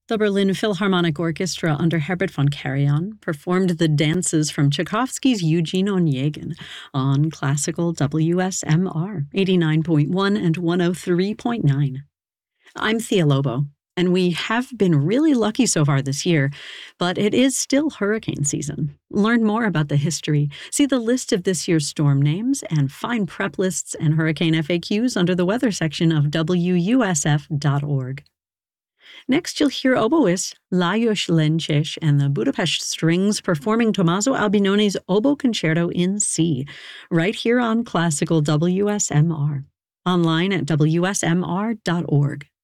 The Berlin Philharmonic Orchestra under Herbert von Karajan performed the dances from Tchaikovsky's Eugene Onegin on classical WSMR 89.1 and 103.9. I'm Thea Lobo, and we have been really lucky so far this year, but it is still hurricane season. Learn more about the history, see the list of this year's storm names, and find prep lists and hurricane FAQs under the weather section of WUSF.org. Next, you'll hear oboist Lajos Lences and the Budapest Strings performing Tommaso Albinone's Oboe Concerto in C, right here on Classical WSMR. Online at WSMR.org.